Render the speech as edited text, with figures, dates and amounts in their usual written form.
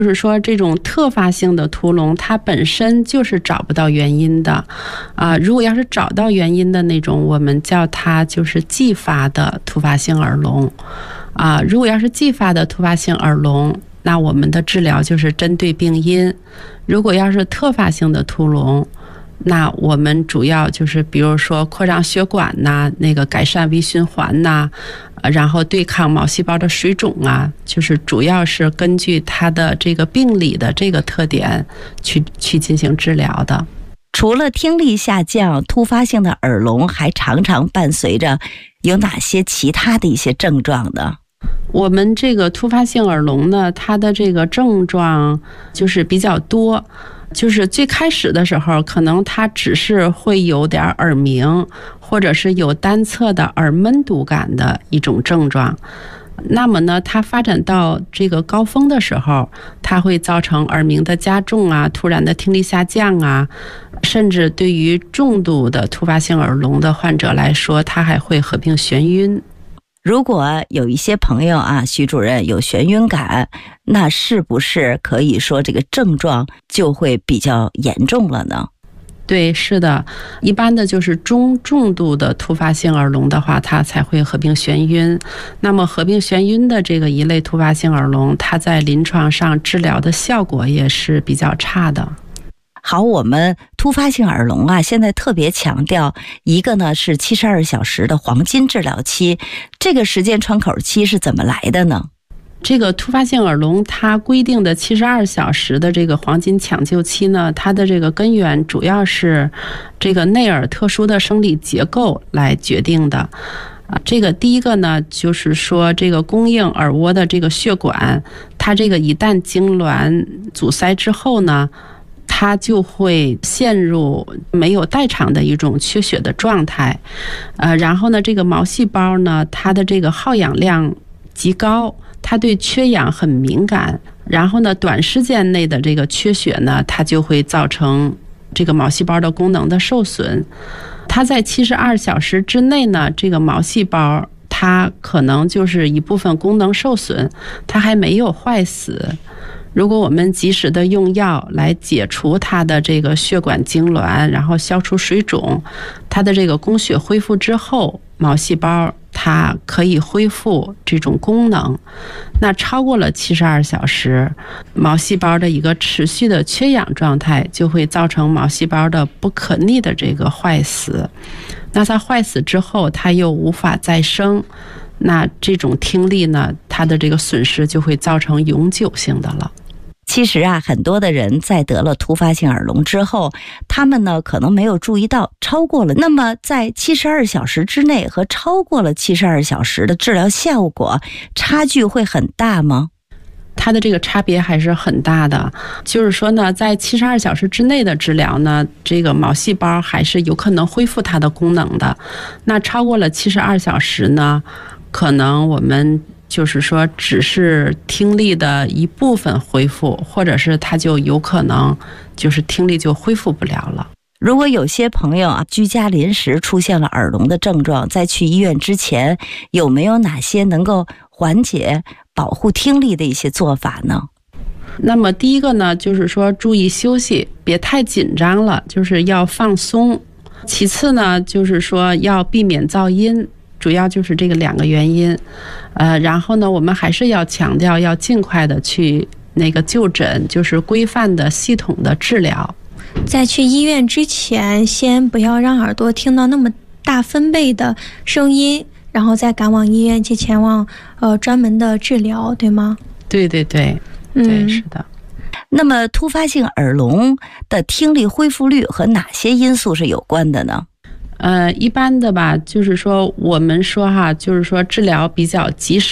就是说这种特发性的突聋它本身就是找不到原因的如果要是找到原因的那种，我们叫它就是继发的突发性耳聋如果要是继发的突发性耳聋，那我们的治疗就是针对病因。如果要是特发性的突聋，那我们主要就是比如说扩张血管那个改善微循环然后对抗毛细胞的水肿就是主要是根据它的这个病理的这个特点去进行治疗的。 除了听力下降，突发性的耳聋还常常伴随着有哪些其他的一些症状呢？ 我们这个突发性耳聋呢，它的这个症状就是比较多。就是最开始的时候，可能它只是会有点耳鸣，或者是有单侧的耳闷堵感的一种症状。那么呢，它发展到这个高峰的时候，它会造成耳鸣的加重突然的听力下降甚至对于重度的突发性耳聋的患者来说，它还会合并眩晕。 如果有一些朋友徐主任有眩晕感，那是不是可以说这个症状就会比较严重了呢？ 对，是的，一般的就是重度的突发性耳聋的话，它才会合并眩晕。那么合并眩晕的这个一类突发性耳聋，它在临床上治疗的效果也是比较差的。 好，我们突发性耳聋现在特别强调一个呢是72小时的黄金治疗期，这个时间窗口期是怎么来的呢？ 这个突发性耳聋它规定的72小时的这个黄金抢救期呢，它的这个根源主要是这个内耳特殊的生理结构来决定的。这个第一个呢，就是说这个供应耳蜗的这个血管，它这个一旦痉挛阻塞之后呢，它就会陷入没有代偿的一种缺血的状态。然后呢，这个毛细胞呢，它的这个耗氧量极高，它对缺氧很敏感。然后呢，短时间内的这个缺血呢，它就会造成这个毛细胞的功能的受损。它在72小时之内呢，这个毛细胞它可能就是一部分功能受损，它还没有坏死。如果我们及时的用药来解除它的这个血管痉挛，然后消除水肿，它的这个供血恢复之后，毛细胞它可以恢复这种功能。那超过了72小时，毛细胞的一个持续的缺氧状态就会造成毛细胞的不可逆的这个坏死。那它坏死之后，它又无法再生，那这种听力呢，它的这个损失就会造成永久性的了。 其实很多的人在得了突发性耳聋之后，他们呢可能没有注意到超过了。那么在72小时之内和超过了72小时的治疗效果差距会很大吗？ 它的这个差别还是很大的。就是说呢，在72小时之内的治疗呢，这个毛细胞还是有可能恢复它的功能的。那超过了72小时呢，可能我们就是说只是听力的一部分恢复，或者是它就有可能就是听力就恢复不了了。 如果有些朋友居家临时出现了耳聋的症状，在去医院之前，有没有哪些能够缓解保护听力的一些做法呢？ 那么第一个呢，就是说注意休息，别太紧张了，就是要放松。其次呢，就是说要避免噪音，主要就是这个2个原因。然后呢，我们还是要强调要尽快的去那个就诊，就是规范的系统的治疗。 在去医院之前，先不要让耳朵听到那么大分贝的声音，然后再赶往医院去前往专门的治疗，对吗？ 对对对，对，是的。 那么突发性耳聋的听力恢复率和哪些因素是有关的呢？ 一般的吧，就是说我们说就是说治疗比较及时